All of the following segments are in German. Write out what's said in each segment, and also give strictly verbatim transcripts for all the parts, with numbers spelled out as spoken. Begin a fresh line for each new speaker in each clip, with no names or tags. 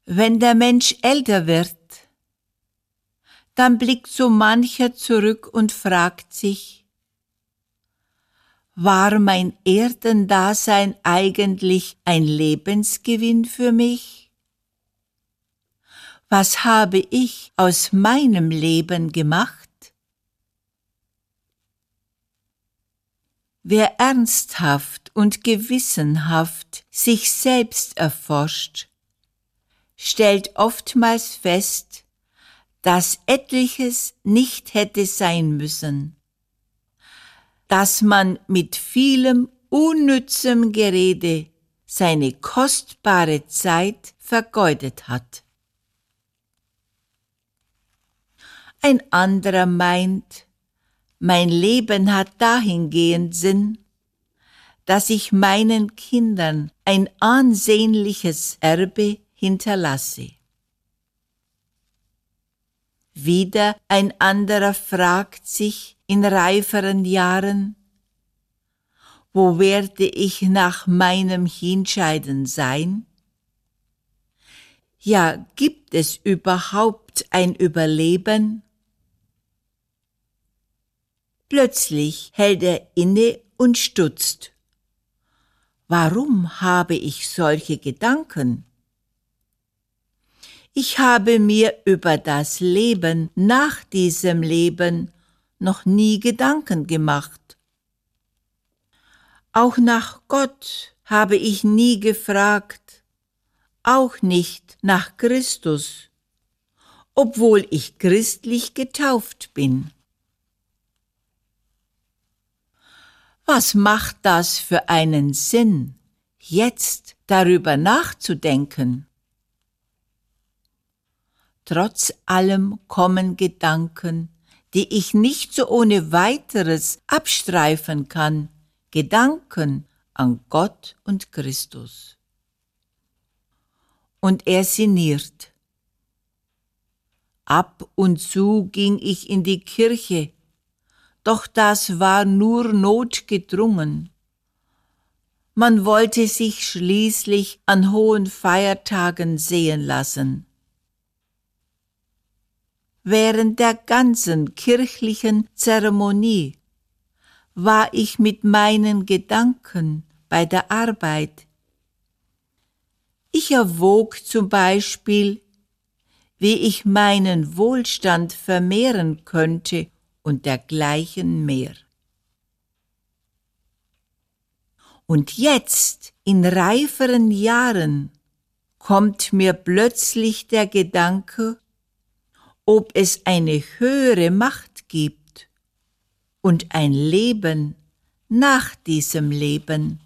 Wenn der Mensch älter wird, dann blickt so mancher zurück und fragt sich, war mein Erdendasein eigentlich ein Lebensgewinn für mich? Was habe ich aus meinem Leben gemacht? Wer ernsthaft und gewissenhaft sich selbst erforscht, stellt oftmals fest, dass etliches nicht hätte sein müssen, dass man mit vielem unnützem Gerede seine kostbare Zeit vergeudet hat. Ein anderer meint, mein Leben hat dahingehend Sinn, dass ich meinen Kindern ein ansehnliches Erbe hinterlasse. Wieder ein anderer fragt sich in reiferen Jahren, wo werde ich nach meinem Hinscheiden sein? Ja, gibt es überhaupt ein Überleben? Plötzlich hält er inne und stutzt. Warum habe ich solche Gedanken? Ich habe mir über das Leben nach diesem Leben noch nie Gedanken gemacht. Auch nach Gott habe ich nie gefragt, auch nicht nach Christus, obwohl ich christlich getauft bin. Was macht das für einen Sinn, jetzt darüber nachzudenken? Trotz allem kommen Gedanken, die ich nicht so ohne weiteres abstreifen kann, Gedanken an Gott und Christus. Und er sinniert. Ab und zu ging ich in die Kirche, doch das war nur notgedrungen. Man wollte sich schließlich an hohen Feiertagen sehen lassen. Während der ganzen kirchlichen Zeremonie war ich mit meinen Gedanken bei der Arbeit. Ich erwog zum Beispiel, wie ich meinen Wohlstand vermehren könnte und dergleichen mehr. Und jetzt, in reiferen Jahren, kommt mir plötzlich der Gedanke, ob es eine höhere Macht gibt und ein Leben nach diesem Leben.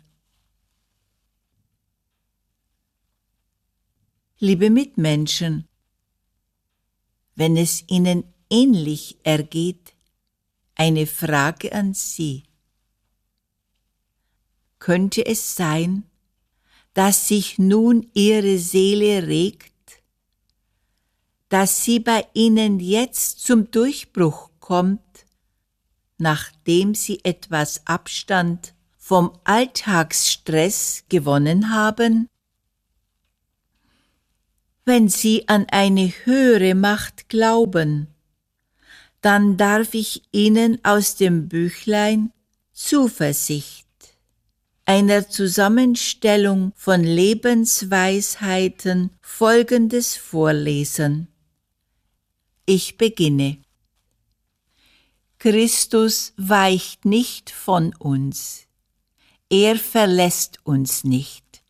Liebe Mitmenschen, wenn es Ihnen ähnlich ergeht, eine Frage an Sie. Könnte es sein, dass sich nun Ihre Seele regt, dass sie bei Ihnen jetzt zum Durchbruch kommt, nachdem Sie etwas Abstand vom Alltagsstress gewonnen haben? Wenn Sie an eine höhere Macht glauben, dann darf ich Ihnen aus dem Büchlein Zuversicht, einer Zusammenstellung von Lebensweisheiten, Folgendes vorlesen. Ich beginne. Christus weicht nicht von uns. Er verlässt uns nicht.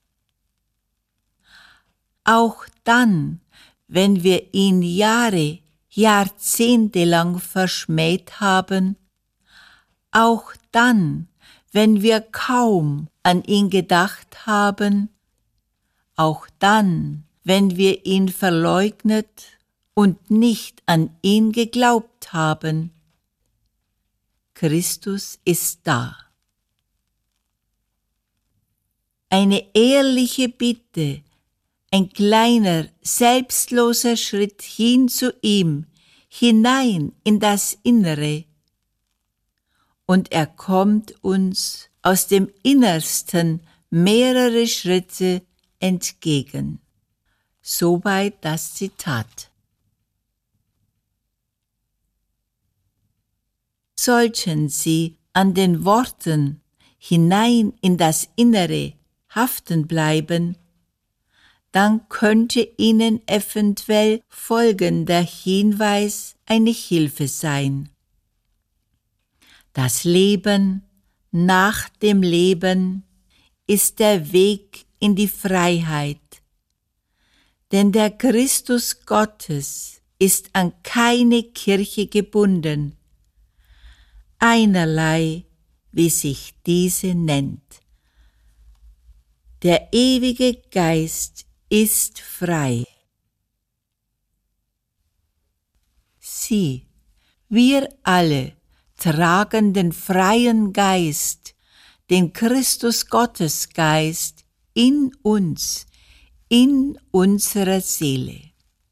Auch dann, wenn wir ihn Jahre, Jahrzehnte lang verschmäht haben, auch dann, wenn wir kaum an ihn gedacht haben, auch dann, wenn wir ihn verleugnet und nicht an ihn geglaubt haben. Christus ist da. Eine ehrliche Bitte, ein kleiner, selbstloser Schritt hin zu ihm, hinein in das Innere. Und er kommt uns aus dem Innersten mehrere Schritte entgegen. Soweit das Zitat. Sollten Sie an den Worten hinein in das Innere haften bleiben, dann könnte Ihnen eventuell folgender Hinweis eine Hilfe sein. Das Leben nach dem Leben ist der Weg in die Freiheit, denn der Christus Gottes ist an keine Kirche gebunden, einerlei, wie sich diese nennt. Der ewige Geist ist frei. Sie, wir alle, tragen den freien Geist, den Christus Gottes Geist in uns, in unserer Seele.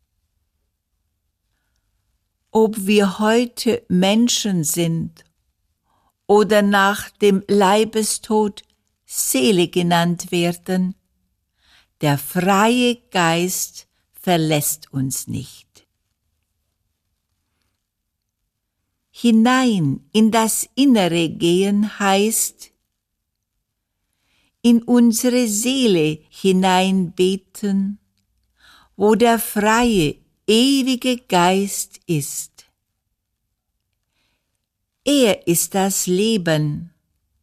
Ob wir heute Menschen sind oder nach dem Leibestod Seele genannt werden, der freie Geist verlässt uns nicht. Hinein in das Innere gehen heißt, in unsere Seele hineinbeten, wo der freie, ewige Geist ist. Er ist das Leben.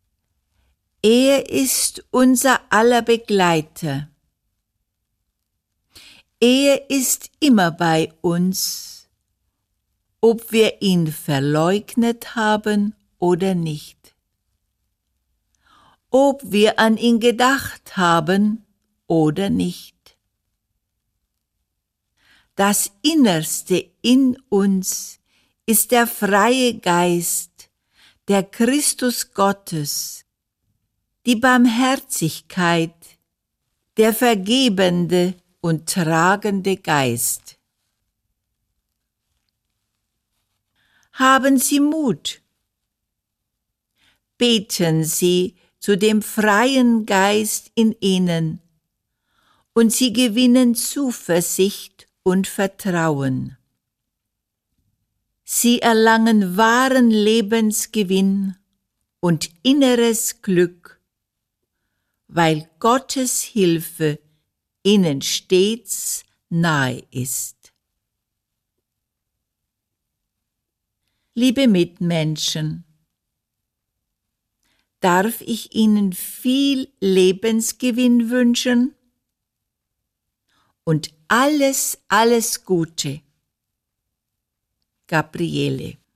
Er ist unser aller Begleiter. Er ist immer bei uns, ob wir ihn verleugnet haben oder nicht, ob wir an ihn gedacht haben oder nicht. Das Innerste in uns ist der freie Geist, der Christus Gottes, die Barmherzigkeit, der vergebende und tragende Geist. Haben Sie Mut. Beten Sie zu dem freien Geist in Ihnen und Sie gewinnen Zuversicht und Vertrauen. Sie erlangen wahren Lebensgewinn und inneres Glück, weil Gottes Hilfe Ihnen stets nahe ist. Liebe Mitmenschen, darf ich Ihnen viel Lebensgewinn wünschen und alles, alles Gute. Gabriele.